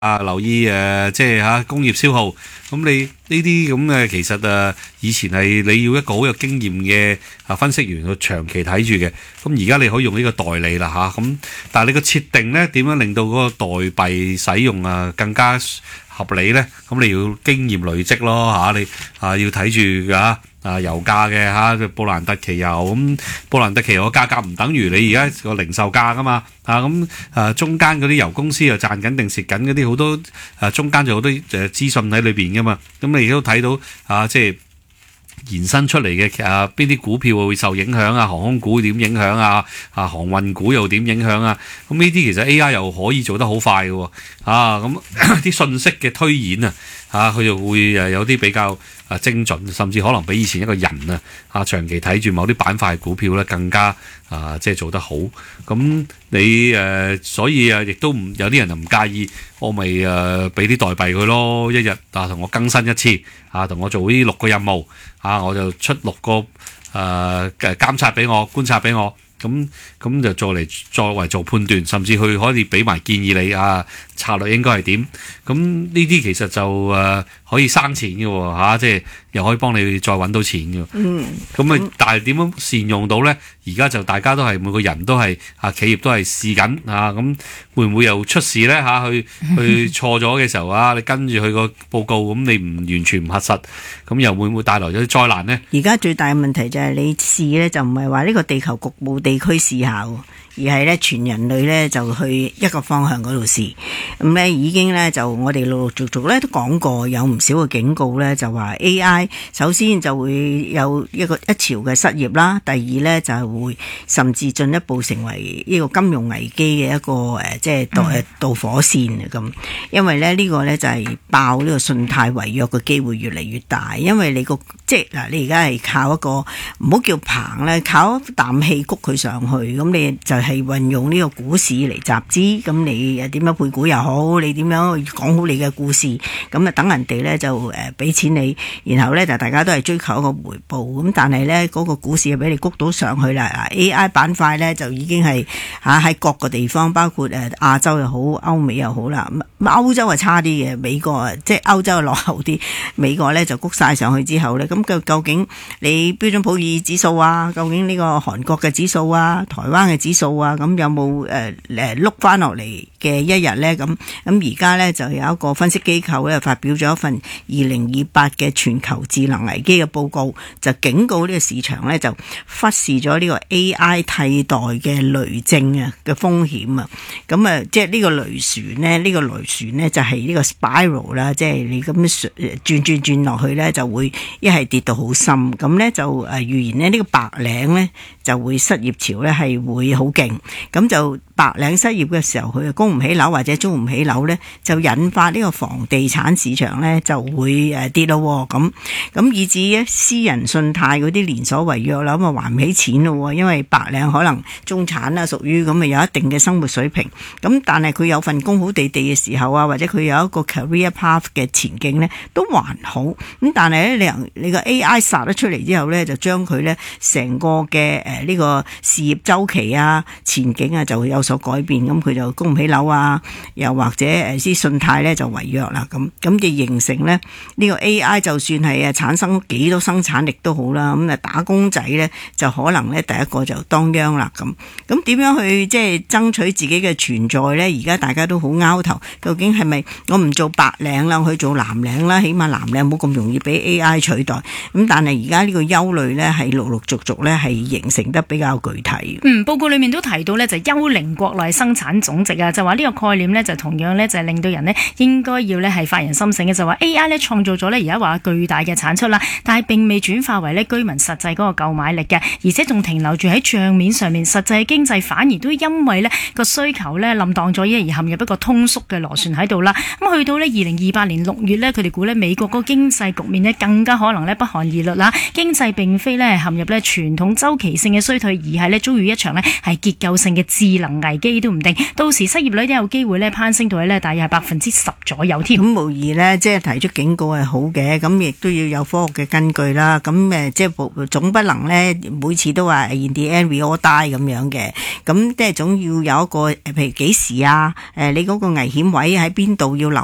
留意即係工業消耗。咁你呢啲咁嘅其實以前係你要一個好有經驗嘅分析員去長期睇住嘅。咁而家你可以用呢個代理啦咁但係你個設定咧點樣令到嗰個代幣使用更加合理咧？咁你要經驗累積咯你要睇住油價嘅布蘭特期油咁，布蘭特期油嘅價格唔等於你而家個零售價噶嘛中間嗰啲油公司又賺緊定蝕緊嗰啲好多中間就好多資訊喺裏邊噶嘛，咁你亦都睇到即係延伸出嚟嘅邊啲股票會受影響航空股點影響航運股又點影響咁呢啲其實 AI 又可以做得好快嘅咁啲信息嘅推演佢就會有啲比較精準，甚至可能比以前一個人長期睇住某啲板塊股票咧更加即係做得好。咁你所以亦都唔有啲人就唔介意，我咪俾啲代幣佢咯，一日同我更新一次同我做呢6個任務我就出6個監察俾我觀察俾我。咁就作為做判斷，甚至佢可以俾埋建議你策略應該係點。咁呢啲其實就可以生錢嘅喎即係又可以幫你再揾到錢嘅。咁但係點樣善用到呢？而家就大家都係每個人都係企業都係試緊咁會唔會又出事呢？去錯咗嘅時候你跟住佢個報告，咁你唔完全唔核實，咁又會唔會帶來咗啲災難呢？ 而家最大嘅問題就係你試呢，就唔係話呢個地球局部地區試下喎，而係咧全人類咧就去一個方向嗰度試。咁咧已經咧就我哋陸陸續續咧都講過，有唔少嘅警告咧，就話 AI 首先就會有一潮嘅失業啦，第二咧就係會甚至進一步成為呢個金融危機嘅一個即係導火線咁。因為咧呢個咧就係爆呢個信貸違約嘅機會越嚟越大，因為你即係嗱，你而家係靠一個唔好叫棚咧，靠一啖氣谷佢上去，咁你就係運用呢個股市嚟集資，咁你點樣配股又好，你點樣講好你嘅故事，咁等人哋咧就俾錢你，然後咧就大家都係追求一個回報，咁但係咧嗰個股市又俾你谷到上去啦。AI 板塊咧就已經係喺各個地方，包括亞洲又好，歐美又好啦。歐洲係差啲嘅，美國即係歐洲係落後啲，美國咧就谷晒上去之後咧，咁究竟你標準普爾指數究竟呢個韓國嘅指數台灣嘅指數咁有冇碌翻落嚟嘅一日咧？咁而家咧就有一個分析機構咧發表咗一份2028嘅全球智能危機嘅報告，就警告呢個市場咧就忽視咗呢個 AI 替代嘅雷症嘅風險咁即係呢個雷旋咧就係呢個 spiral 啦，即係你咁轉落去咧就會一係跌到好深，咁咧就預言呢個白領咧就會失業潮咧係會好勁，咁就白領失業嘅時候，佢供唔起樓或者租唔起樓咧，就引發呢個房地產市場咧就會跌咯，咁以至私人信貸嗰啲連鎖違約啦，咁啊還唔起錢咯，因為白領可能中產啦，屬於咁啊有一定嘅生活水平，咁但係佢有份工好地地嘅時候或者佢有一個 career path 嘅前景咧都還好，咁但係咧你個 AI 殺咗出嚟之後咧，就將佢咧成個嘅呢個事業周期前景就會有所改變，咁佢就供唔起樓又或者啲信貸咧就違約啦，咁就形成咧呢個 AI 就算係產生幾多生產力都好啦，咁打工仔咧就可能咧第一個就當央啦，咁點樣去即係爭取自己嘅存在咧？而家大家都好拗頭，究竟係咪我唔做白領啦，去做藍領啦？起碼藍領冇咁容易俾 AI 取代，咁但係而家呢個憂慮咧係陸陸續續咧係形成得比較具體。 報告裏面都提到咧就幽靈國內生產總值就話呢個概念咧就同樣咧就係令到人咧應該要咧係發人深省嘅，就話 AI 咧創造咗咧而家話巨大嘅產出啦，但係並未轉化為咧居民實際嗰個購買力嘅，而且仲停留住喺帳面上面，實際經濟反而都因為咧個需求咧冧蕩咗而陷入一個通縮嘅螺旋喺度啦。咁去到咧2028年6月咧，佢哋估咧美國嗰個經濟局面咧更加可能咧不寒而慄啦，經濟並非咧陷入咧傳統周期性嘅衰退，而係咧遭遇一場咧係結構性嘅智能危機都唔定，到時失業率都有機會咧攀升到去咧大約係10%左右添。 咁無疑呢，即係提出警告係好嘅，咁亦都要有科學嘅根據啦。咁即係總不能呢，每次都話 in the end we all die 咁樣嘅。咁即係總要有一個譬如幾時啊？你嗰個危險位喺邊度要留